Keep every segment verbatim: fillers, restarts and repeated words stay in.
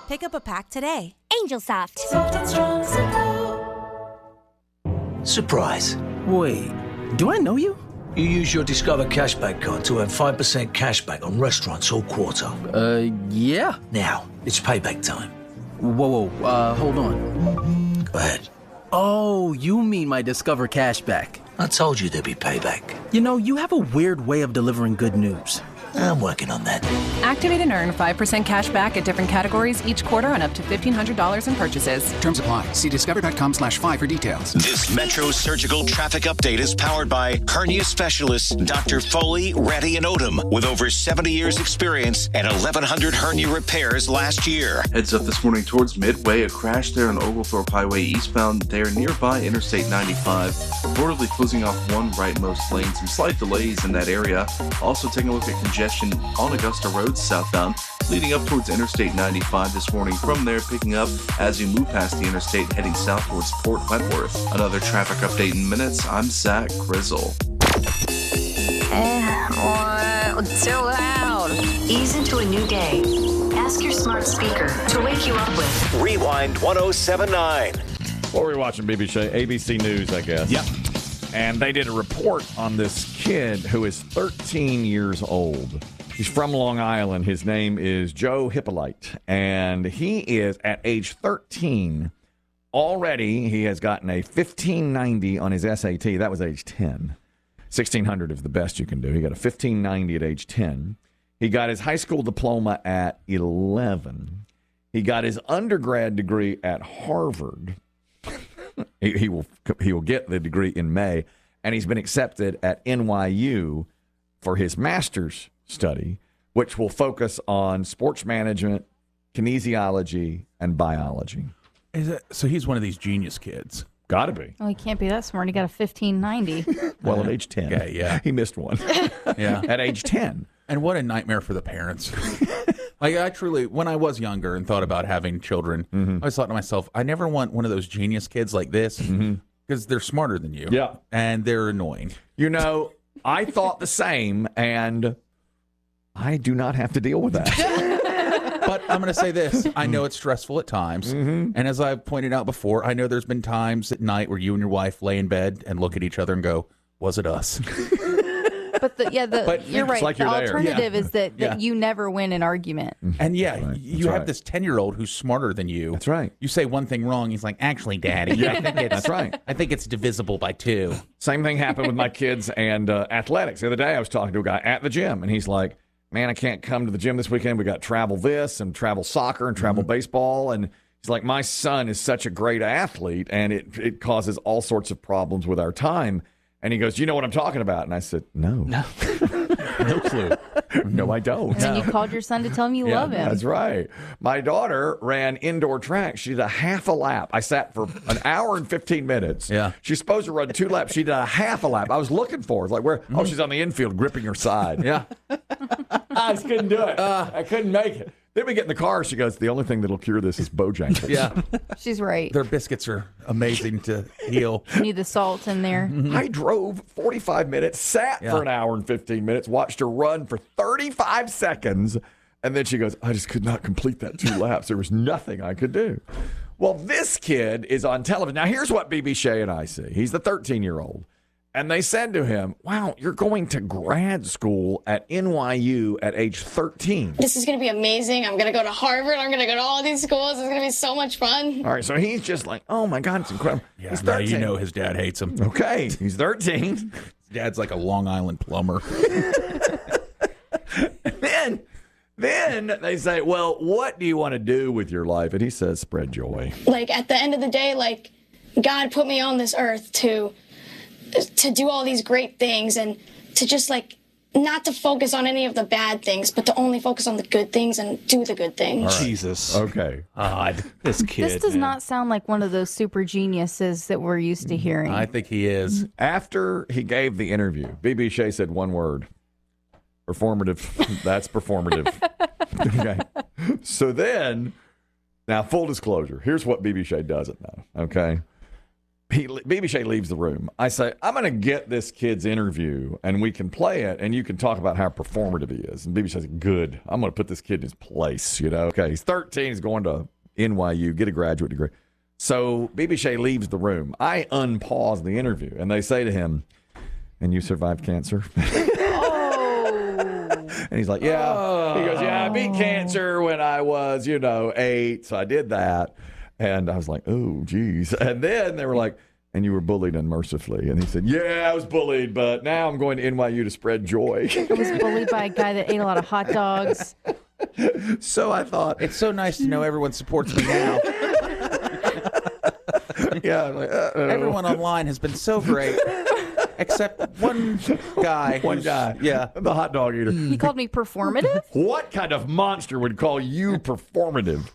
Pick up a pack today. Angel Soft. Soft and strong supple. Surprise. Wait, do I know you? You use your Discover Cashback card to earn five percent cashback on restaurants all quarter. Uh, yeah. Now, it's payback time. Whoa, whoa, uh, hold on. Go ahead. Oh, you mean my Discover Cashback. I told you there'd be payback. You know, you have a weird way of delivering good news. I'm working on that. Activate and earn five percent cash back at different categories each quarter on up to fifteen hundred dollars in purchases. Terms apply. See discover.com slash five for details. This Metro Surgical Traffic Update is powered by hernia specialists Doctor Foley, Reddy, and Odom with over seventy years experience and eleven hundred hernia repairs last year. Heads up this morning towards Midway. A crash there on Oglethorpe Highway eastbound there nearby Interstate ninety-five. Reportedly closing off one rightmost lane. Some slight delays in that area. Also taking a look at congestion on Augusta Road southbound, leading up towards Interstate ninety-five this morning. From there, picking up as you move past the interstate, heading south towards Port Wentworth. Another traffic update in minutes. I'm Zach Grizzle. Eh, what? Too loud. Ease into a new day. Ask your smart speaker to wake you up with Rewind one oh seven point nine. What were we watching, B B C? A B C News, I guess. Yep. And they did a report on this kid who is thirteen years old. He's from Long Island. His name is Joe Hippolyte. And he is, at age thirteen, already he has gotten a fifteen ninety on his S A T. That was age ten. sixteen hundred is the best you can do. He got a fifteen ninety at age ten. He got his high school diploma at eleven. He got his undergrad degree at Harvard. He, he will he will get the degree in May, and he's been accepted at N Y U for his master's study, which will focus on sports management, kinesiology, and biology. Is it, so he's one of these genius kids. Got to be. Oh, he can't be that smart. He got a fifteen ninety. Well, at age ten. Okay, yeah. He missed one. Yeah. At age ten. And what a nightmare for the parents. Like, I truly, when I was younger and thought about having children, mm-hmm. I always thought to myself, I never want one of those genius kids like this because mm-hmm. they're smarter than you. Yeah. And they're annoying. You know, I thought the same, and I do not have to deal with that. But I'm going to say this. I know it's stressful at times. Mm-hmm. And as I've pointed out before, I know there's been times at night where you and your wife lay in bed and look at each other and go, was it us? But the, yeah, the, but you're right. Like the you're alternative yeah. is that, that yeah. you never win an argument. And yeah, right. you That's have right. this ten-year-old who's smarter than you. That's right. You say one thing wrong, he's like, actually, Daddy, Yeah. I think it's, That's right. I think it's divisible by two. Same thing happened with my kids and uh, athletics. The other day I was talking to a guy at the gym, and he's like, man, I can't come to the gym this weekend. We got travel this and travel soccer and travel mm-hmm. baseball. And he's like, my son is such a great athlete, and it, it causes all sorts of problems with our time. And he goes, do you know what I'm talking about? And I said, no. No. No clue. No, I don't. And then you called your son to tell him you yeah, love him. That's right. My daughter ran indoor track. She did a half a lap. I sat for an hour and fifteen minutes. Yeah. She's supposed to run two laps. She did a half a lap. I was looking for her. It's like, where? Mm-hmm. Oh, she's on the infield gripping her side. Yeah. I just couldn't do it. Uh, I couldn't make it. Then we get in the car. She goes, the only thing that'll cure this is Bojangles. Yeah. She's right. Their biscuits are amazing to heal. You need the salt in there. Mm-hmm. I drove forty-five minutes, sat Yeah. for an hour and fifteen minutes, watched her run for thirty-five seconds, and then she goes, I just could not complete that two laps. There was nothing I could do. Well, this kid is on television. Now, here's what B B Shea and I see. He's the thirteen-year-old. And they said to him, wow, you're going to grad school at N Y U at age thirteen. This is going to be amazing. I'm going to go to Harvard. I'm going to go to all these schools. It's going to be so much fun. All right, so he's just like, oh, my God, it's incredible. Yeah, he's now thirteen. you know his dad hates him. Okay, he's thirteen. His dad's like a Long Island plumber. And then, then they say, well, what do you want to do with your life? And he says, spread joy. Like, at the end of the day, like, God put me on this earth to to do all these great things and to just, like, not to focus on any of the bad things, but to only focus on the good things and do the good things. Right. Jesus. Okay. Odd. This kid. This does man. not sound like one of those super geniuses that we're used to hearing. I think he is. After he gave the interview, B B Shea said one word. Performative. That's performative. Okay. So then, now full disclosure, here's what B B Shea doesn't know, okay? he B B Shea leaves the room. I say, I'm going to get this kid's interview, and we can play it, and you can talk about how performative he is. And B B Shea says, good. I'm going to put this kid in his place. You know, okay, he's thirteen. He's going to N Y U, get a graduate degree. So B B Shea leaves the room. I unpause the interview, and they say to him, and you survived cancer? And he's like, yeah. Oh. He goes, yeah, I beat cancer when I was, you know, eight. So I did that. And I was like, oh, geez. And then they were like, and you were bullied unmercifully. And he said, yeah, I was bullied, but now I'm going to N Y U to spread joy. I was bullied by a guy that ate a lot of hot dogs. So I thought, it's so nice to know everyone supports me now. Yeah, like, uh, everyone online has been so great. Except one guy. One guy. Yeah. The hot dog eater. He called me performative? What kind of monster would call you performative?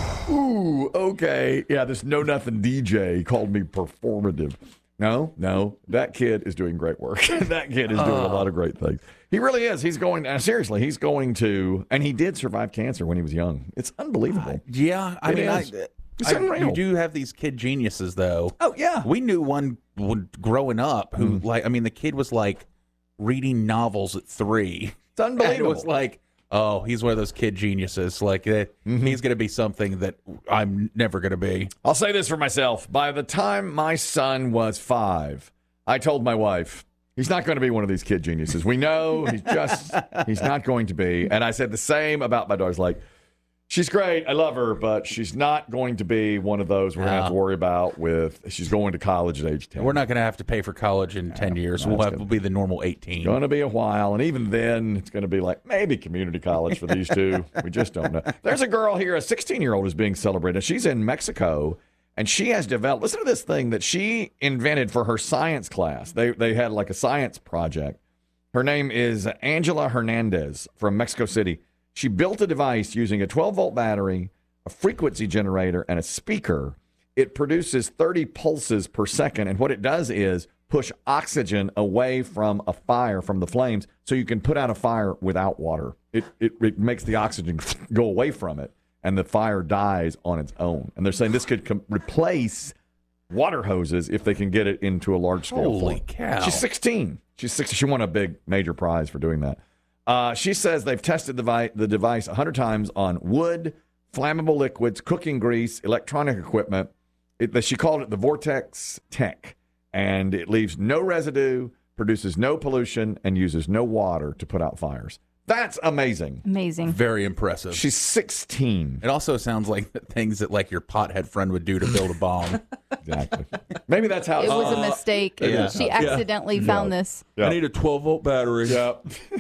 Ooh, okay. Yeah, this know-nothing D J called me performative. No, no. That kid is doing great work. That kid is doing a lot of great things. He really is. He's going, uh, seriously, he's going to, and he did survive cancer when he was young. It's unbelievable. Uh, yeah. I it mean, is. I, It's I, unreal. you do have these kid geniuses, though. Oh, yeah. We knew one w- growing up who, Mm. like, I mean, the kid was like reading novels at three. It's unbelievable. And it was like, oh, he's one of those kid geniuses. Like, uh, Mm-hmm. he's going to be something that I'm never going to be. I'll say this for myself. By the time my son was five, I told my wife, he's not going to be one of these kid geniuses. We know he's just, he's not going to be. And I said the same about my daughter's like, she's great. I love her, but she's not going to be one of those we're going to have to worry about with, she's going to college at age ten. We're not going to have to pay for college in ten years. We'll have to be the normal eighteen. Going to be a while. And even then, it's going to be like maybe community college for these two. We just don't know. There's a girl here, a sixteen-year-old is being celebrated. She's in Mexico, and she has developed, listen to this thing that she invented for her science class. They, they had like a science project. Her name is Angela Hernandez from Mexico City. She built a device using a twelve-volt battery, a frequency generator, and a speaker. It produces thirty pulses per second, and what it does is push oxygen away from a fire, from the flames, so you can put out a fire without water. It, it, it makes the oxygen go away from it, and the fire dies on its own. And they're saying this could com- replace water hoses if they can get it into a large-scale Holy flame. cow. She's sixteen. She's sixteen. She won a big major prize for doing that. Uh, she says they've tested the, vi- the device one hundred times on wood, flammable liquids, cooking grease, electronic equipment. It, she called it the Vortex Tech, and it leaves no residue, produces no pollution, and uses no water to put out fires. That's amazing. Amazing. Very impressive. She's sixteen. It also sounds like the things that like your pothead friend would do to build a bomb. Exactly. Maybe that's how It was uh, a mistake. yeah. She Yeah. accidentally Yeah. found this. Yeah. I need a twelve-volt battery. Yeah.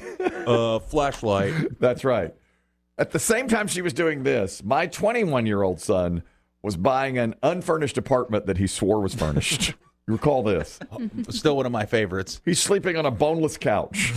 uh, flashlight. That's right. At the same time she was doing this, my twenty-one-year-old son was buying an unfurnished apartment that he swore was furnished. You recall this? Still one of my favorites. He's sleeping on a boneless couch.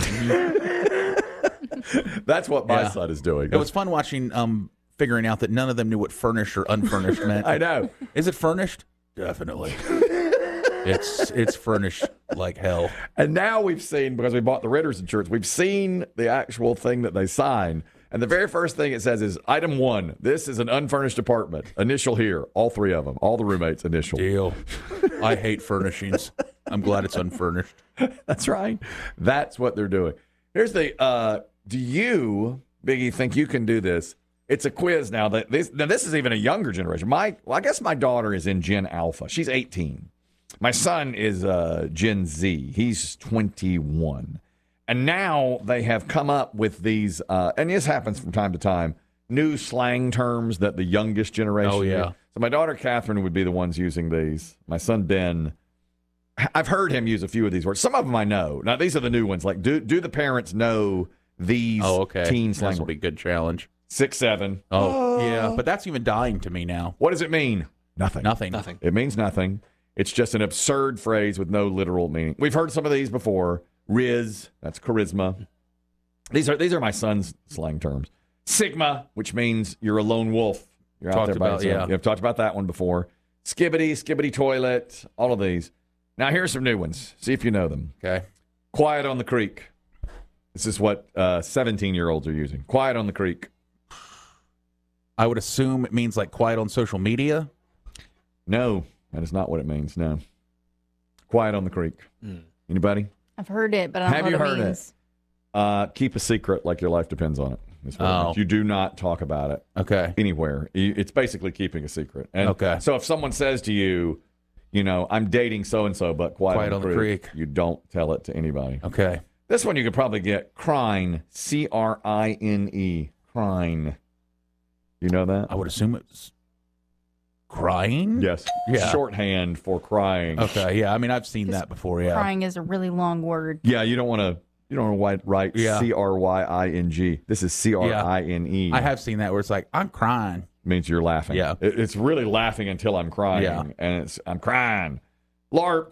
That's what my Yeah. son is doing. It was fun watching, um, figuring out that none of them knew what furnished or unfurnished meant. I know. Is it furnished? Definitely. It's it's furnished like hell. And now we've seen, because we bought the Ritter's insurance, we've seen the actual thing that they sign. And the very first thing it says is, item one, this is an unfurnished apartment. Initial here. All three of them. All the roommates initial. Deal. I hate furnishings. I'm glad it's unfurnished. That's right. That's what they're doing. Here's the, uh, do you, Biggie, think you can do this? It's a quiz now. That this, now, this is even a younger generation. My, well, I guess my daughter is in Gen Alpha. She's eighteen. My son is uh, Gen Z. He's twenty-one. And now they have come up with these, uh, and this happens from time to time, new slang terms that the youngest generation. Oh, yeah. use. So my daughter, Catherine, would be the ones using these. My son, Ben, I've heard him use a few of these words. Some of them I know. Now, these are the new ones. Like, do do the parents know these Oh, okay. teen This slang will words? be a good challenge. Six, seven. Oh, yeah. But that's even dying to me now. What does it mean? Nothing. Nothing. Nothing. It means nothing. It's just an absurd phrase with no literal meaning. We've heard some of these before. Riz, that's charisma. These are these are my son's slang terms. Sigma, which means you're a lone wolf. You're out Talked there by about, yourself. yeah. I've talked about that one before. Skibbity, skibbity toilet, all of these. Now here's some new ones. See if you know them. Okay. Quiet on the creek. This is what uh, seventeen-year-olds are using. Quiet on the creek. I would assume it means like quiet on social media. No, that is not what it means. No. Quiet on the Creek. Anybody? I've heard it, but I don't Have know you what heard it it? means. Uh, keep a secret like your life depends on it. That's what it Oh. means. You do not talk about it Okay. anywhere. You- It's basically keeping a secret. And Okay. So if someone says to you, you know, I'm dating so-and-so, but quiet, Quiet on, the, creek, creek. you don't tell it to anybody. Okay. This one you could probably get. Crine. C R I N E. Crine. You know that? I would assume it's crying. Yes. Yeah. Shorthand for crying. Okay. Yeah. I mean, I've seen that before. Yeah. Crying is a really long word. Yeah, you don't want to you don't want to write Yeah. C R Y I N G. This is C R I N E. I have seen that where it's like, I'm crying. Means you're laughing. Yeah. It- it's really laughing until I'm crying. Yeah. And it's I'm crying. LARP.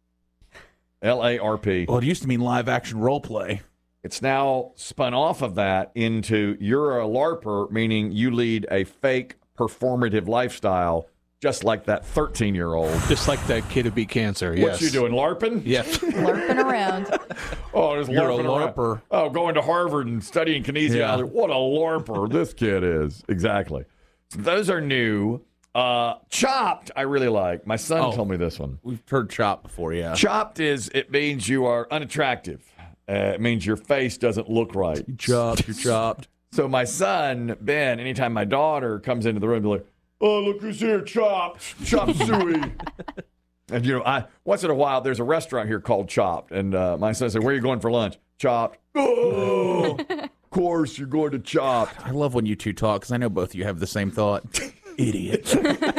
L A R P. Well, it used to mean live action role play. It's now spun off of that into you're a LARPer, meaning you lead a fake performative lifestyle, just like that thirteen-year-old. Just like that kid who beat cancer. Yes. What you doing, LARPing? Yeah. LARPing around. Oh, there's You're a LARPing around. LARPer. Oh, going to Harvard and studying kinesiology. Yeah. What a LARPer this kid is. Exactly. So those are new. Uh, Chopped, I really like. My son Oh. told me this one. We've heard chop before, yeah. Chopped is, it means you are unattractive. Uh, it means your face doesn't look right. You chopped, you're chopped. So my son, Ben, anytime my daughter comes into the room, they're like, oh, look who's here, Chopped, Chopped Suey. And, you know, I once in a while, there's a restaurant here called Chopped. And uh, my son said, where are you going for lunch? Chopped. Oh, of course you're going to Chopped. I love when you two talk because I know both of you have the same thought. Idiot.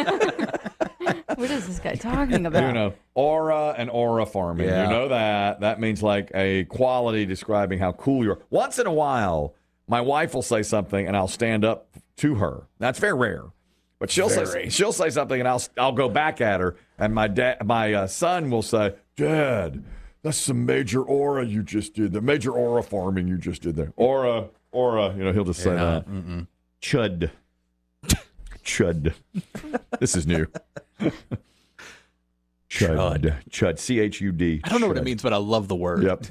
What is this guy talking about? You know, aura and aura farming. Yeah. You know that. That means like a quality describing how cool you are. Once in a while, my wife will say something and I'll stand up to her. That's very rare. But she'll say Very. she'll say something and I'll I'll go back at her and my dad my uh, son will say, "Dad, that's some major aura you just did. The major aura farming you just did there. Aura, aura." You know, he'll just say Yeah. that. Mm-mm. Chud. Chud. This is new. Chud. Chud. C H U D. I don't know what it Chud. means, but I love the word. Yep.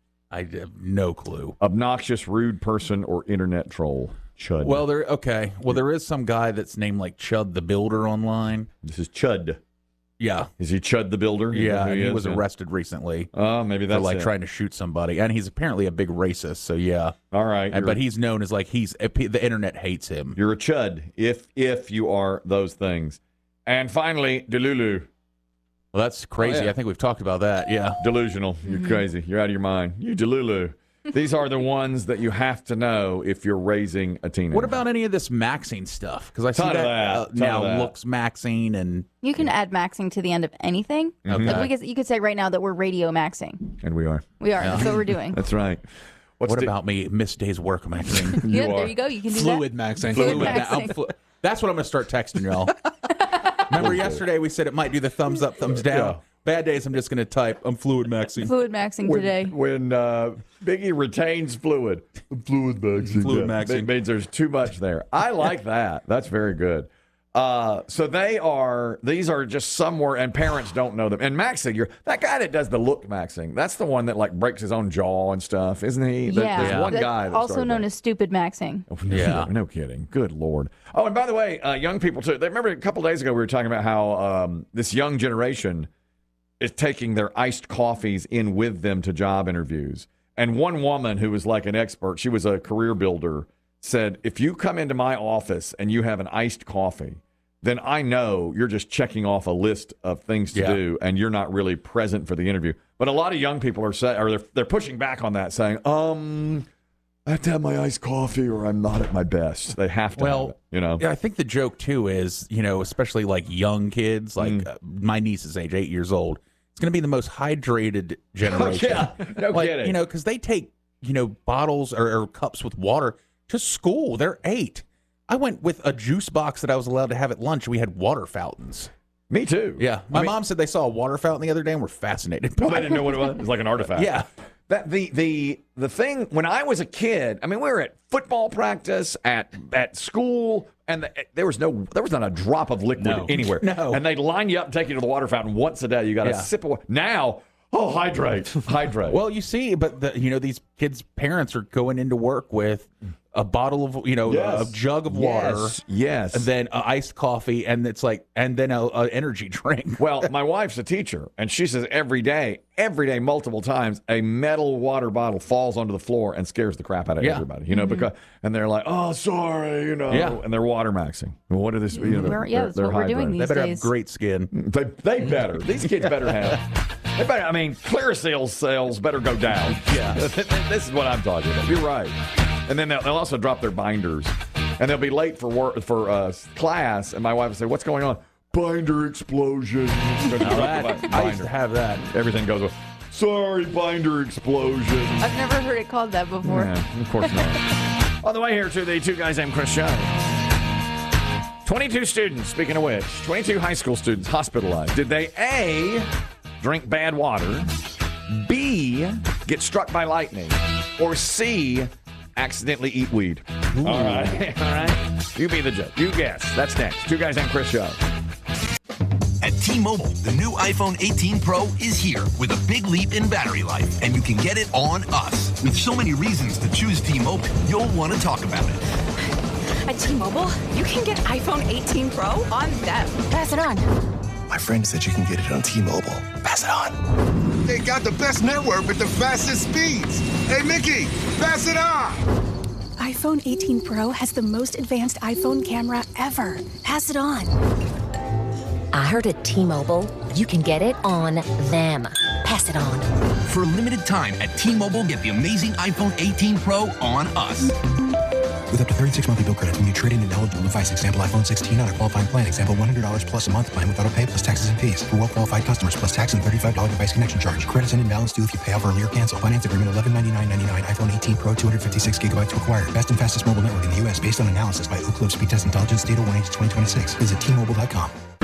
I have no clue. Obnoxious, rude person or internet troll. Chud. Well, there. Okay. Well, there is some guy that's named like Chud the Builder online. This is Chud. Yeah. Is he Chud the Builder? Is Yeah, that who and he is? was Yeah. arrested recently Oh, maybe for that's like it. trying to shoot somebody, and he's apparently a big racist. So yeah, All right. and, you're- but he's known as like he's the internet hates him. You're a Chud if if you are those things. And finally, Delulu. Well, that's crazy. Oh, yeah. I think we've talked about that. Yeah. Delusional. You're crazy. You're out of your mind. You Delulu. These are the ones that you have to know if you're raising a teenager. What about any of this maxing stuff? Because I see Ton of that, that. uh, Ton now of that. looks maxing and You can add maxing to the end of anything. Okay. Like we could, you could say right now that we're radio maxing. And we are. We are. That's what we're doing. That's right. What's what the- about me? Missed day's work maxing. You yeah, are. there you go. You can do Fluid that. maxing. Fluid Fluid ma- I'm maxing. flu- That's what I'm going to start texting y'all. Remember yesterday we said it might do the thumbs up, thumbs down. Yeah. Bad days, I'm just going to type, I'm fluid maxing. Fluid maxing when, today. When uh, Biggie retains fluid, fluid maxing, Fluid yeah. maxing. It means there's too much there. I like that. That's very good. Uh, so they are; these are just somewhere, and parents don't know them. And maxing, you're that guy that does the look maxing. That's the one that like breaks his own jaw and stuff, isn't he? There- Yeah. There's one That's guy that also started known that. as stupid maxing. Oh, no, Yeah. no kidding. Good Lord. Oh, and by the way, uh, young people too. They, remember a couple days ago we were talking about how um, this young generation is taking their iced coffees in with them to job interviews. And one woman who was like an expert, she was a career builder, said, if you come into my office and you have an iced coffee, then I know you're just checking off a list of things to Yeah. do and you're not really present for the interview. But a lot of young people are saying, or they're, they're pushing back on that, saying, um, I have to have my iced coffee or I'm not at my best. They have to Well, have it, you know? Yeah, I think the joke too is, you know, especially like young kids, like Mm. uh, my niece is age eight years old. It's going to be the most hydrated generation. yeah, no like, kidding. You know, because they take, you know, bottles or, or cups with water to school. They're eight. I went with a juice box that I was allowed to have at lunch. We had water fountains. Me too. Yeah. My I mean- mom said they saw a water fountain the other day and were fascinated. Well, they didn't know what it was. It was like an artifact. Yeah. That the the the thing when I was a kid, I mean, we were at football practice, at at school, and the, there was no there was not a drop of liquid No. anywhere. No. And they'd line you up and take you to the water fountain once a day. You got a Yeah. sip of water. Now, Oh, hydrate, hydrate. Well, you see, but the, you know, these kids' parents are going into work with a bottle of, you know, Yes. a jug of Yes. water, Yes. and then uh, iced coffee, and it's like, and then a, a energy drink. Well, my wife's a teacher, and she says every day, every day, multiple times, a metal water bottle falls onto the floor and scares the crap out of Yeah. everybody. You know, because and they're like, "Oh, sorry," you know, Yeah. and they're water maxing. Well, what are this? You know, they're, We're- yeah, they're, that's they're what we're doing hydrating. They these better days. have great skin. They, they better. These kids better have. They better. I mean, Clearasil sales better go down. Yeah. This is what I'm talking about. You're right. And then they'll, they'll also drop their binders, and they'll be late for work for uh, class. And my wife will say, "What's going on?" Binder explosion. Now that- I used to have that. Everything goes well. Sorry, binder explosion. I've never heard it called that before. Yeah, of course not. On the way here to the Two Guys Named Chris show. twenty-two students, speaking of which, twenty-two high school students hospitalized. Did they A, drink bad water, B, get struck by lightning, or C, accidentally eat weed? All right, all right. You be the judge. You guess. That's next. Two Guys Named Chris show. At T-Mobile, the new iPhone eighteen Pro is here with a big leap in battery life, and you can get it on us. With so many reasons to choose T-Mobile, you'll want to talk about it. At T-Mobile, you can get iPhone eighteen Pro on them. Pass it on. My friend said you can get it on T-Mobile. Pass it on. They got the best network with the fastest speeds. Hey, Mickey, pass it on. iPhone eighteen Pro has the most advanced iPhone camera ever. Pass it on. I heard at T-Mobile, you can get it on them. Pass it on. For a limited time at T-Mobile, get the amazing iPhone eighteen Pro on us. With up to thirty-six monthly bill credits when you trade in an eligible device. Example iPhone sixteen on a qualifying plan. Example one hundred dollars plus a month plan with auto pay plus taxes and fees. For well-qualified customers plus tax and thirty-five dollars device connection charge. Credits and imbalance due if you pay off early or cancel. Finance agreement eleven ninety-nine ninety-nine. iPhone eighteen Pro two hundred fifty-six gigabytes required. Best and fastest mobile network in the U S based on analysis by Ookla Speed Test Intelligence Data one H twenty twenty-six. Visit T Mobile dot com.